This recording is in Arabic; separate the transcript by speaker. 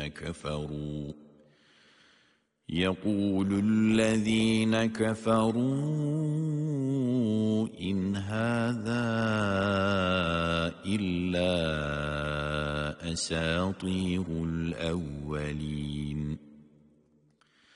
Speaker 1: يقول الذين كفروا إن هذا إلا أساطير الأولين